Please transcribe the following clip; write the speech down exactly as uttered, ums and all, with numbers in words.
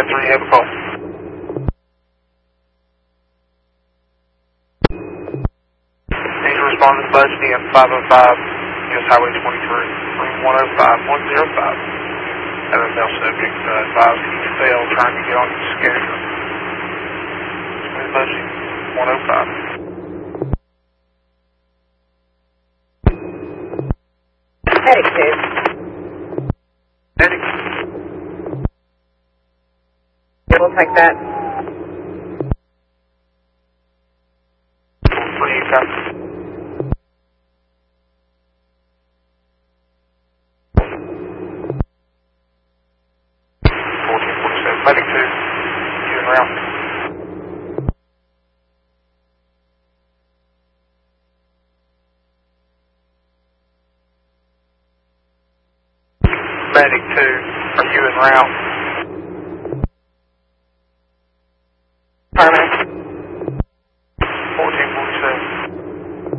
ten three, have a call. Need to respond to the bus D M five oh five, U S Highway twenty-three, room one oh five, one oh five. Have a male subject uh, advised he failed trying to get on his schedule. Smooth bus one oh five. Medic two. Medic. We'll take that. three eight five. fourteen forty-seven. Medic two. You en route. Medic two. Are you en route? Affirmative.